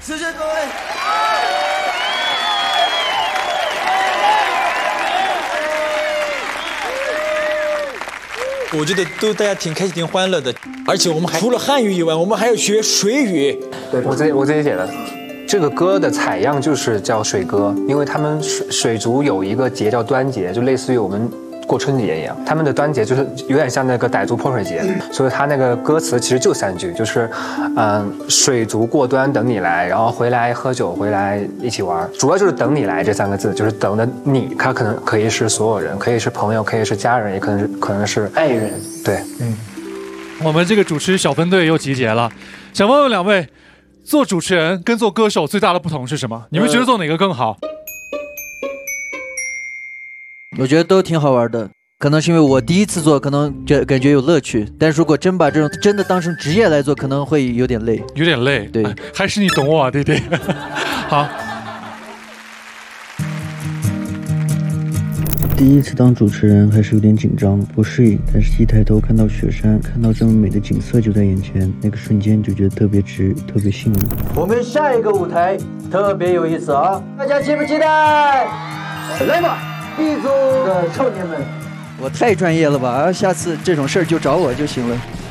谢谢各位。 我觉得都大家挺开心、挺欢乐的，而且我们还除了汉语以外，我们还要学水语。 对，我自己写的。这个歌的采样就是叫水歌，因为他们水族有一个节叫端节，就类似于我们过春节一样。他们的端节就是有点像那个傣族泼水节，所以他那个歌词其实就3句，就是水族过端等你来，然后回来喝酒，回来一起玩，主要就是等你来这3个字，就是等的你，他可以是所有人，可以是朋友，可以是家人，也可能是爱人。对， 我们这个主持小分队又集结了，想问问2位，做主持人跟做歌手最大的不同是什么？你们觉得做哪个更好？ 我觉得都挺好玩的，可能是因为我第一次做，可能感觉有乐趣。但是如果真把这种真的当成职业来做，可能会有点累。 有点累， 对， 还是你懂我啊，弟弟。好。 第一次当主持人还是有点紧张，不适应，但是一抬头看到雪山，看到这么美的景色就在眼前，那个瞬间就觉得特别值，特别幸运。 我们下一个舞台特别有意思啊，大家期不期待？来吧，B组的少年们！ 我太专业了吧，下次这种事儿就找我就行了。